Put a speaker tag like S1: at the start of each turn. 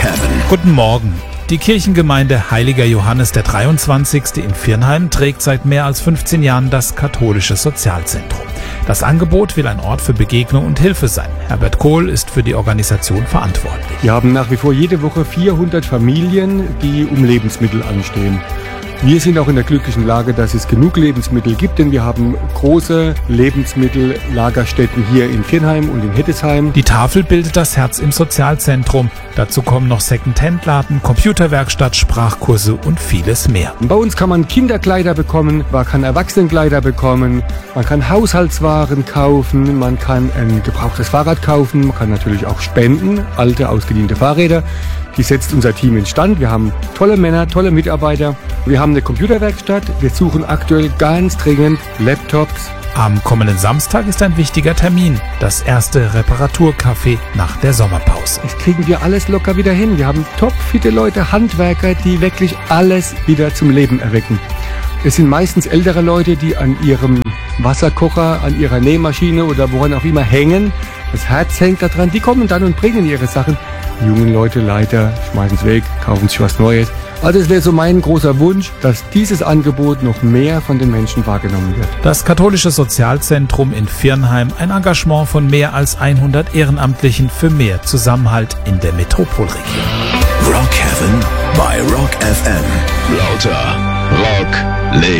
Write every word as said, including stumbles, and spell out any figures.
S1: Heaven.
S2: Guten Morgen. Die Kirchengemeinde Heiliger Johannes der dreiundzwanzigste in Viernheim trägt seit mehr als fünfzehn Jahren das katholische Sozialzentrum. Das Angebot will ein Ort für Begegnung und Hilfe sein. Herbert Kohl ist für die Organisation verantwortlich.
S3: Wir haben nach wie vor jede Woche vierhundert Familien, die um Lebensmittel anstehen. Wir sind auch in der glücklichen Lage, dass es genug Lebensmittel gibt, denn wir haben große Lebensmittellagerstätten hier in Viernheim und in Hettesheim.
S2: Die Tafel bildet das Herz im Sozialzentrum. Dazu kommen noch Second-Hand-Laden, Computerwerkstatt, Sprachkurse und vieles mehr.
S3: Bei uns kann man Kinderkleider bekommen, man kann Erwachsenenkleider bekommen, man kann Haushaltswaren kaufen, man kann ein gebrauchtes Fahrrad kaufen, man kann natürlich auch spenden, alte, ausgediente Fahrräder. Die setzt unser Team instand. Wir haben tolle Männer, tolle Mitarbeiter. Wir haben eine Computerwerkstatt. Wir suchen aktuell ganz dringend Laptops.
S2: Am kommenden Samstag ist ein wichtiger Termin. Das erste Reparaturcafé nach der Sommerpause.
S3: Das kriegen wir alles locker wieder hin. Wir haben topfitte Leute, Handwerker, die wirklich alles wieder zum Leben erwecken. Es sind meistens ältere Leute, die an ihrem Wasserkocher, an ihrer Nähmaschine oder woran auch immer hängen. Das Herz hängt da dran. Die kommen dann und bringen ihre Sachen. Die jungen Leute, Leiter, schmeißen es weg, kaufen sich was Neues. Also es wäre so mein großer Wunsch, dass dieses Angebot noch mehr von den Menschen wahrgenommen wird.
S2: Das katholische Sozialzentrum in Viernheim, ein Engagement von mehr als hundert Ehrenamtlichen für mehr Zusammenhalt in der Metropolregion.
S1: Rock Heaven bei Rock F M. Lauter Rock Leben.